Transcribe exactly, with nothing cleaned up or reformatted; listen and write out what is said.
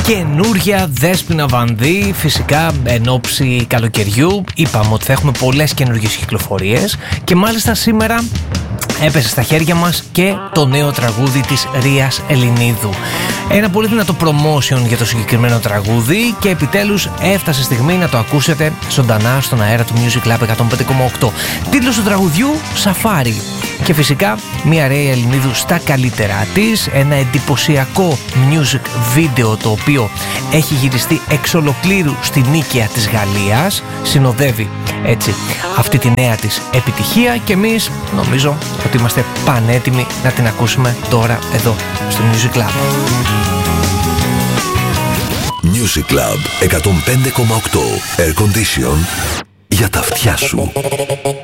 καινούρια Δέσποινα Βανδύ, φυσικά εν όψη καλοκαιριού. Είπαμε ότι θα έχουμε πολλές καινούργιες κυκλοφορίες και μάλιστα σήμερα έπεσε στα χέρια μας και το νέο τραγούδι της Ρίας Ελληνίδου. Ένα πολύ δυνατό promotion για το συγκεκριμένο τραγούδι και επιτέλους έφτασε η στιγμή να το ακούσετε ζωντανά στον αέρα του Music Club εκατόν πέντε κόμμα οκτώ. Τίτλος του τραγουδιού Σαφάρι. Και φυσικά μια Ρία Ελληνίδου στα καλύτερά της, ένα εντυπωσιακό music video το οποίο έχει γυριστεί εξ ολοκλήρου στη Νίκαια της Γαλλίας, συνοδεύει έτσι αυτή τη νέα της επιτυχία και εμείς νομίζω ότι είμαστε πανέτοιμοι να την ακούσουμε τώρα εδώ στο Music Club. Music Club εκατόν πέντε κόμμα οκτώ. Air Condition για τα αυτιά σου.